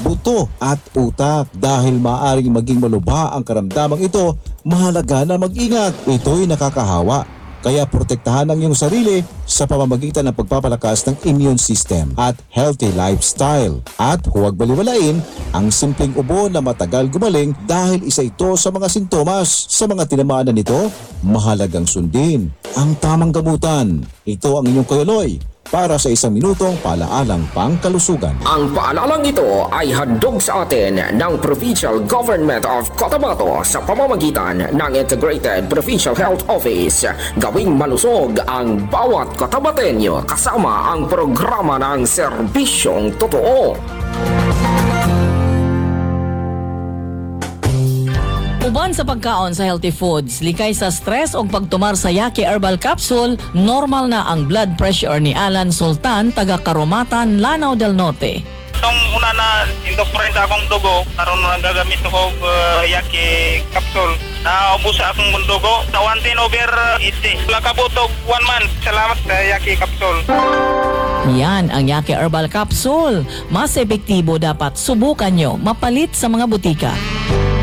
buto at utak. Dahil maaaring maging malubha ang karamdamang ito, mahalaga na mag-ingat. Ito'y nakakahawa. Kaya protektahan ang iyong sarili sa pamamagitan ng pagpapalakas ng immune system at healthy lifestyle. At huwag baliwalain ang simpleng ubo na matagal gumaling dahil isa ito sa mga sintomas. Sa mga tinamaan na nito, mahalagang sundin ang tamang gamutan. Ito ang inyong Kuyaloy para sa 1 minutong palaalang pangkalusugan. Ang paalalang ito ay handog sa atin ng Provincial Government of Cotabato sa pamamagitan ng Integrated Provincial Health Office. Gawing malusog ang bawat Cotabateño kasama ang programa ng Serbisyong Totoo. Uban sa pagkaon sa healthy foods, likay sa stress o pagtumar sa Yaki Herbal Capsule, normal na ang blood pressure ni Alan Sultan, taga Karumatan, Lanao del Norte. Itong una na indoktorin sa akong dugo, karon na gagamit ko Yaki capsule. Naubos sa akong dugo sa 110/80. Lakabutog 1 month. Salamat sa Yaki capsule. Yan ang Yaki Herbal Capsule. Mas epektibo, dapat subukan nyo, mapalit sa mga butika.